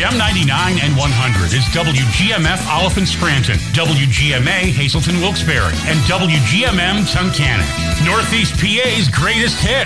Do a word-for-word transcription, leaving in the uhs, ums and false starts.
M ninety-nine and one hundred is W G M F Oliphant Scranton, W G M A Hazelton Wilkes-Barre, and W G M M Tunkhannock. Northeast P A's greatest hit.